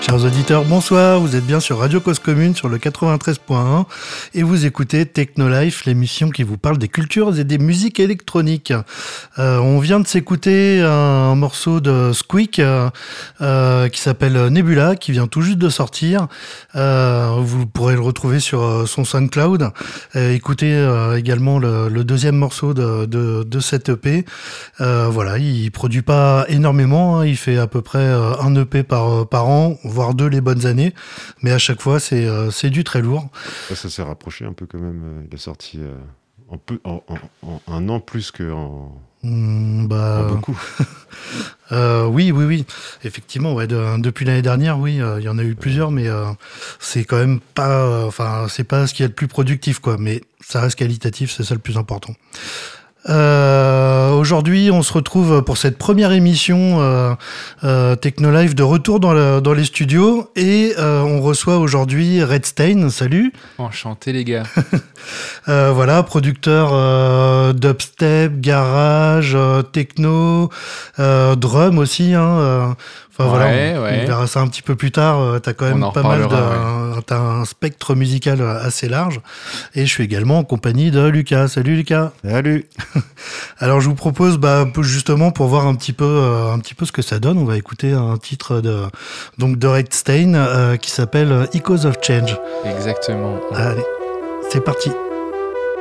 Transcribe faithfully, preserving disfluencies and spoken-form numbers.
Chers auditeurs, bonsoir, vous êtes bien sur Radio Cause Commune sur le quatre-vingt-treize point un et vous écoutez Technolife, l'émission qui vous parle des cultures et des musiques électroniques. Euh, on vient de s'écouter un morceau de Squeak euh, euh, qui s'appelle Nebula, qui vient tout juste de sortir. Euh, vous pourrez le retrouver sur euh, son SoundCloud. Euh, écoutez euh, également le, le deuxième morceau de, de, de cette E P. Euh, voilà, il produit pas énormément, hein, il fait à peu près euh, un E P par, par an, voire deux les bonnes années, mais à chaque fois c'est, euh, c'est du très lourd. Ça, ça s'est rapproché un peu quand même, il est sorti euh, en, peu, en, en, en un an plus qu'en mmh, bah, en beaucoup. euh, oui, oui, oui, effectivement, ouais, de, depuis l'année dernière, oui, il euh, y en a eu plusieurs, mais euh, c'est quand même pas, enfin, euh, c'est pas ce qui est le plus productif, quoi, mais ça reste qualitatif, c'est ça le plus important. Euh, aujourd'hui, on se retrouve pour cette première émission euh, euh, Technolife de retour dans, le, dans les studios et euh, on reçoit aujourd'hui Redstein. Salut. Enchanté les gars. euh, voilà, producteur euh, dubstep, garage, euh, techno, euh, drum aussi. Hein, euh, Enfin, ouais, voilà, on, ouais. on verra ça un petit peu plus tard. T'as quand même pas mal de, ouais. t'as un spectre musical assez large. Et je suis également en compagnie de Lucas. Salut Lucas. Salut. Alors je vous propose, bah, justement pour voir un petit peu, euh, un petit peu ce que ça donne, on va écouter un titre de, donc de Redstein euh, qui s'appelle Echoes of Change. Exactement. Allez, c'est parti.